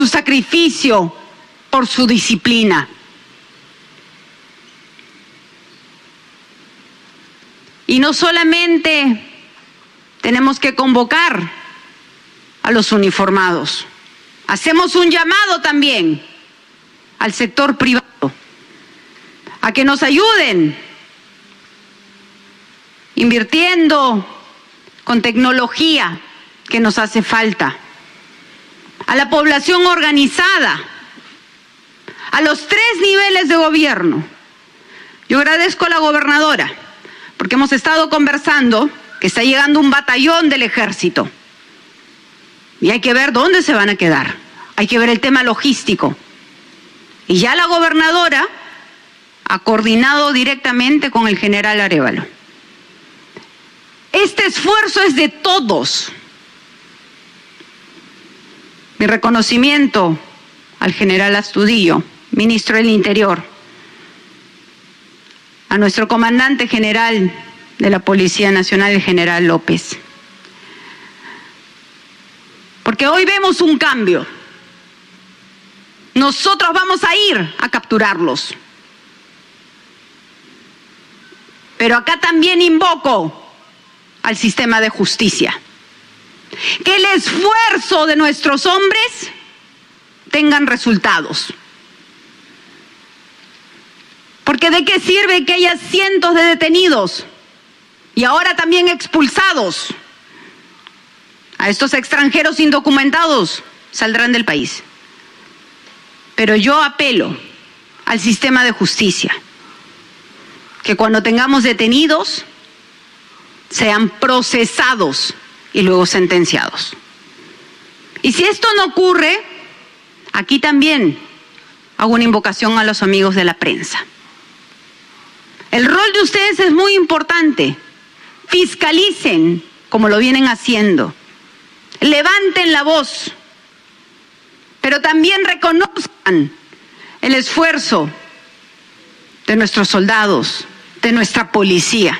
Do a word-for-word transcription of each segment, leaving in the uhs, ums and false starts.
su sacrificio, por su disciplina. Y no solamente tenemos que convocar a los uniformados, hacemos un llamado también al sector privado a que nos ayuden invirtiendo con tecnología que nos hace falta, a la población organizada, a los tres niveles de gobierno. Yo agradezco a la gobernadora porque hemos estado conversando que está llegando un batallón del ejército y hay que ver dónde se van a quedar, hay que ver el tema logístico. Y ya la gobernadora ha coordinado directamente con el general Arévalo. Este esfuerzo es de todos. Mi reconocimiento al general Astudillo, ministro del Interior, a nuestro comandante general de la Policía Nacional, el general López. Porque hoy vemos un cambio. Nosotros vamos a ir a capturarlos. Pero acá también invoco al sistema de justicia. Que el esfuerzo de nuestros hombres tengan resultados. Porque ¿de qué sirve que haya cientos de detenidos y ahora también expulsados? A estos extranjeros indocumentados saldrán del país. Pero yo apelo al sistema de justicia, que cuando tengamos detenidos sean procesados y luego sentenciados. Y si esto no ocurre, aquí también hago una invocación a los amigos de la prensa. El rol de ustedes es muy importante. Fiscalicen como lo vienen haciendo. Levanten la voz, pero también reconozcan el esfuerzo de nuestros soldados, de nuestra policía,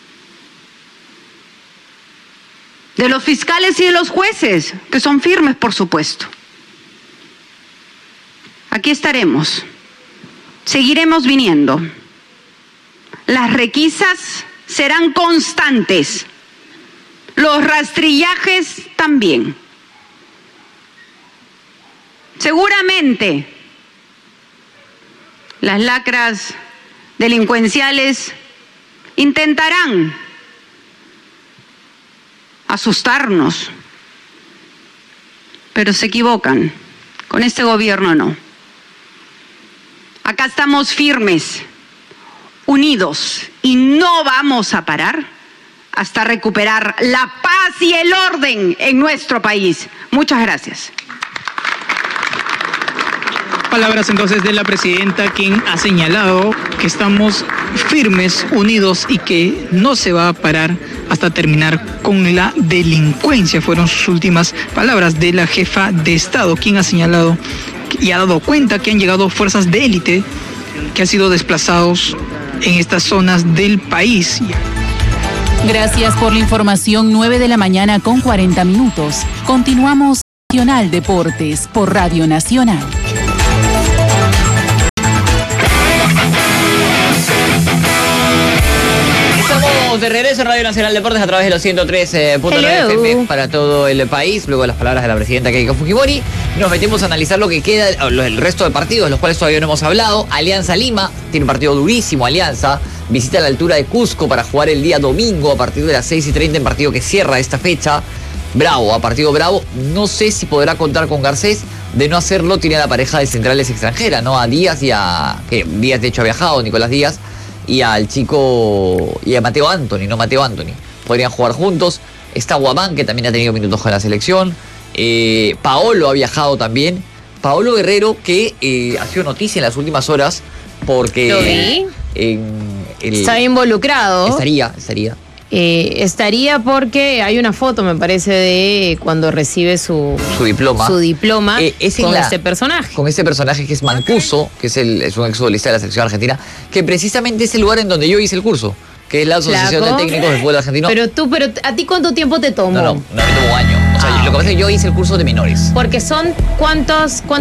de los fiscales y de los jueces, que son firmes, por supuesto. Aquí estaremos, seguiremos viniendo. Las requisas serán constantes, los rastrillajes también. Seguramente las lacras delincuenciales intentarán asustarnos, pero se equivocan. Con este gobierno no. Acá estamos firmes, unidos, y no vamos a parar hasta recuperar la paz y el orden en nuestro país. Muchas gracias. Palabras entonces de la presidenta, quien ha señalado que estamos firmes, unidos y que no se va a parar hasta terminar con la delincuencia. Fueron sus últimas palabras de la jefa de Estado, quien ha señalado y ha dado cuenta que han llegado fuerzas de élite que han sido desplazados en estas zonas del país. Gracias por la información. nueve de la mañana con cuarenta minutos. Continuamos Nacional Deportes por Radio Nacional. De regreso en Radio Nacional Deportes a través de los ciento tres punto nueve F M para todo el país. Luego de las palabras de la presidenta Keiko Fujimori, nos metemos a analizar lo que queda, el resto de partidos, los cuales todavía no hemos hablado. Alianza Lima tiene un partido durísimo. Alianza visita la altura de Cusco para jugar el día domingo a partir de las seis y treinta en partido que cierra esta fecha. Bravo, a partido bravo. No sé si podrá contar con Garcés. De no hacerlo, tiene a la pareja de centrales extranjeras, ¿no? A Díaz y a... que Díaz de hecho ha viajado, Nicolás Díaz. Y al chico, y a Mateo Anthony, no Mateo Anthony. Podrían jugar juntos. Está Guamán, que también ha tenido minutos con la selección. Eh, Paolo ha viajado también. Paolo Guerrero, que eh, ha sido noticia en las últimas horas porque... Lo vi. En el, Está involucrado. Estaría, estaría. Eh, estaría porque hay una foto, me parece, de cuando recibe su, su diploma, su diploma eh, es con la, este personaje. Con este personaje que es Mancuso, que es, el, es un exfutbolista de la selección argentina, que precisamente es el lugar en donde yo hice el curso, que es la Asociación Flaco. de Técnicos del Fútbol Argentino. Pero tú, pero ¿a ti cuánto tiempo te tomó? no, no, no me tomó un año. O sea, Ah, lo que pasa es que yo hice el curso de menores. Porque son cuántos, cuántos